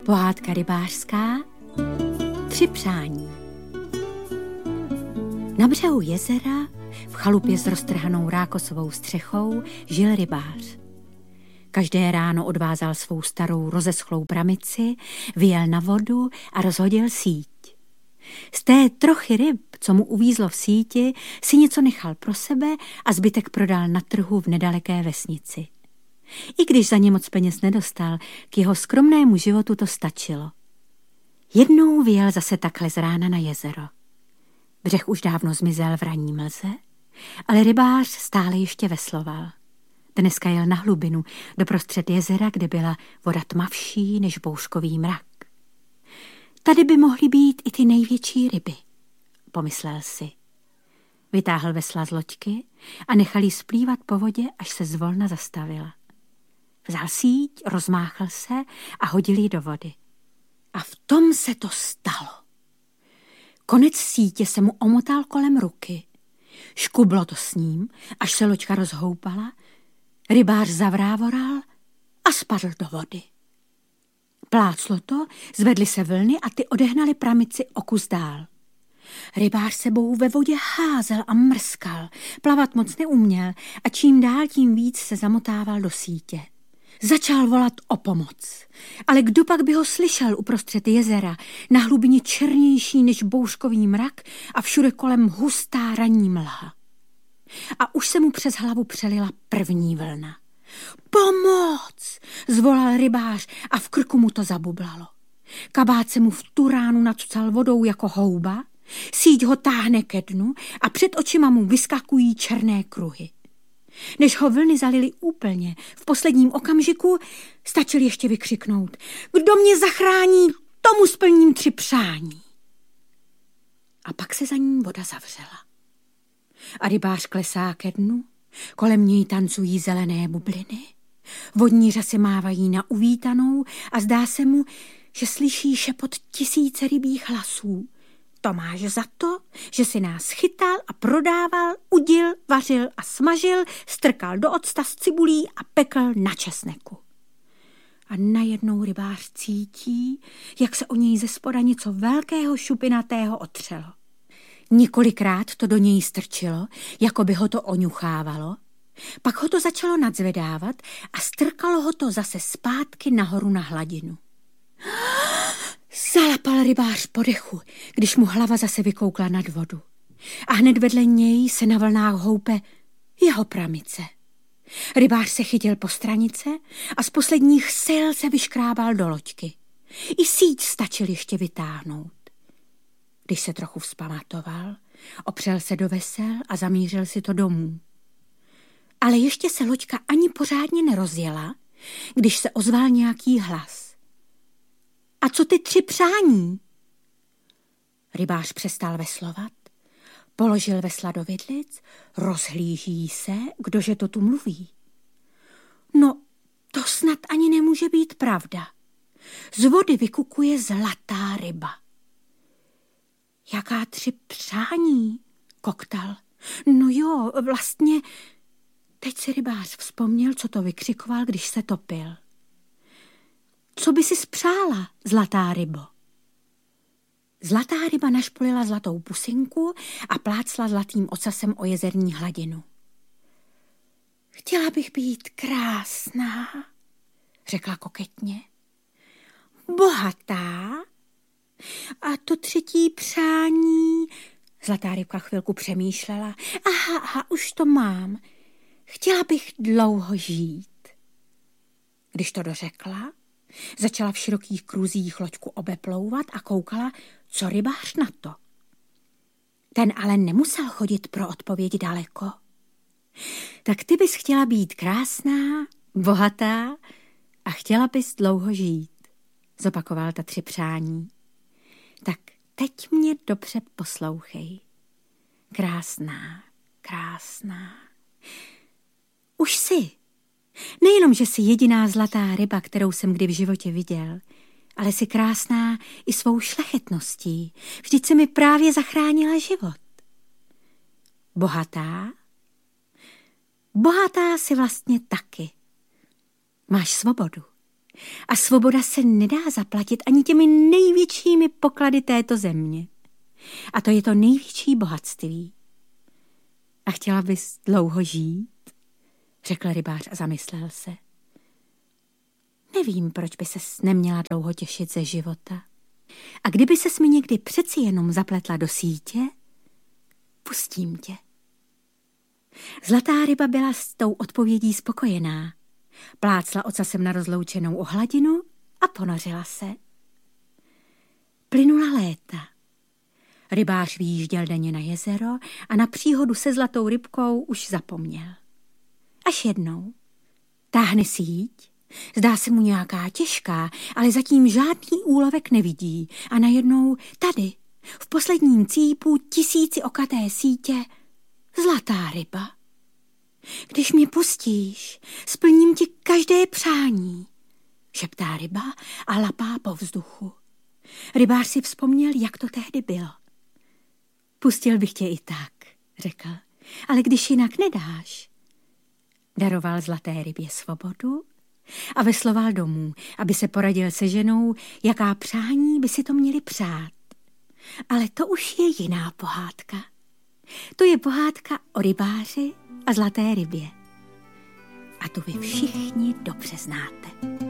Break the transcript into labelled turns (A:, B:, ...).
A: Pohádka rybářská, 3 přání. Na břehu jezera, v chalupě s roztrhanou rákosovou střechou, žil rybář. Každé ráno odvázal svou starou rozeschlou pramici, vyjel na vodu a rozhodil síť. Z té trochy ryb, co mu uvízlo v síti, si něco nechal pro sebe a zbytek prodal na trhu v nedaleké vesnici. I když za ně moc peněz nedostal, k jeho skromnému životu to stačilo. Jednou vyjel zase takhle z rána na jezero. Břeh už dávno zmizel v ranní mlze, ale rybář stále ještě vesloval. Dneska jel na hlubinu, doprostřed jezera, kde byla voda tmavší než bouřkový mrak. Tady by mohly být i ty největší ryby, pomyslel si. Vytáhl vesla z loďky a nechal jí splývat po vodě, až se zvolna zastavila. Vzal síť, rozmáchl se a hodil ji do vody. A v tom se to stalo. Konec sítě se mu omotal kolem ruky. Škublo to s ním, až se loďka rozhoupala. Rybář zavrávoral a spadl do vody. Pláclo to, zvedly se vlny a ty odehnaly pramici o kus dál. Rybář sebou ve vodě házel a mrskal, plavat moc neuměl a čím dál tím víc se zamotával do sítě. Začal volat o pomoc, ale kdo pak by ho slyšel uprostřed jezera, na hlubině černější než bouřkový mrak a všude kolem hustá ranní mlha. A už se mu přes hlavu přelila první vlna. Pomoc! Zvolal rybář a v krku mu to zabublalo. Kabát se mu v tu ránu nacucal vodou jako houba, síť ho táhne ke dnu a před očima mu vyskakují černé kruhy. Než ho vlny zalily úplně, v posledním okamžiku stačil ještě vykřiknout: Kdo mě zachrání, tomu splním 3 přání. A pak se za ním voda zavřela. A rybář klesá ke dnu, kolem něj tancují zelené bubliny, vodní řasy mávají na uvítanou a zdá se mu, že slyší šepot 1000 rybích hlasů. To máš za to, že si nás chytal a prodával, udil, vařil a smažil, strkal do octa s cibulí a pekl na česneku. A najednou rybář cítí, jak se o něj ze spoda něco velkého šupinatého otřelo. Několikrát to do něj strčilo, jako by ho to oňuchávalo, pak ho to začalo nadzvedávat a strkalo ho to zase zpátky nahoru na hladinu. Zalapal rybář po dechu, když mu hlava zase vykoukla nad vodu. A hned vedle něj se na vlnách houpe jeho pramice. Rybář se chytil po stranice a z posledních sil se vyškrábal do loďky. I síť stačil ještě vytáhnout. Když se trochu vzpamatoval, opřel se do vesel a zamířil si to domů. Ale ještě se loďka ani pořádně nerozjela, když se ozval nějaký hlas. A co ty 3 přání? Rybář přestal veslovat, položil vesla do vidlic, rozhlíží se, kdože to tu mluví. No, to snad ani nemůže být pravda. Z vody vykukuje zlatá ryba. Jaká 3 přání? Koktal. No jo, vlastně, teď si rybář vzpomněl, co to vykřikoval, když se topil. Co by si spřála, zlatá rybo? Zlatá ryba našpolila zlatou pusinku a plácla zlatým ocasem o jezerní hladinu. Chtěla bych být krásná, řekla koketně. Bohatá. A to 3. přání, zlatá rybka chvilku přemýšlela. Aha, už to mám. Chtěla bych dlouho žít. Když to dořekla, začala v širokých kruzích loďku obeplouvat a koukala, co rybář na to. Ten ale nemusel chodit pro odpověď daleko. Tak ty bys chtěla být krásná, bohatá a chtěla bys dlouho žít, zopakoval ta 3 přání. Tak teď mě dobře poslouchej. Krásná, krásná. Už jsi. Nejenom, že jsi jediná zlatá ryba, kterou jsem kdy v životě viděl, ale jsi krásná i svou šlechetností. Vždyť jsi mi právě zachránila život. Bohatá? Bohatá jsi vlastně taky. Máš svobodu. A svoboda se nedá zaplatit ani těmi největšími poklady této země. A to je to největší bohatství. A chtěla bys dlouho žít? Řekl rybář a zamyslel se. Nevím, proč by ses neměla dlouho těšit ze života. A kdyby ses mi někdy přeci jenom zapletla do sítě, pustím tě. Zlatá ryba byla s tou odpovědí spokojená. Plácla ocasem na rozloučenou o hladinu a ponořila se. Plynula léta. Rybář vyjížděl denně na jezero a na příhodu se zlatou rybkou už zapomněl. Až jednou. Táhne síť, zdá se mu nějaká těžká, ale zatím žádný úlovek nevidí a najednou tady, v posledním cípu tisíciokaté sítě, zlatá ryba. Když mě pustíš, splním ti každé přání, šeptá ryba a lapá po vzduchu. Rybář si vzpomněl, jak to tehdy bylo. Pustil bych tě i tak, řekl, ale když jinak nedáš. Daroval zlaté rybě svobodu a vesloval domů, aby se poradil se ženou, jaká přání by si to měli přát. Ale to už je jiná pohádka. To je pohádka o rybáři a zlaté rybě. A tu vy všichni dobře znáte.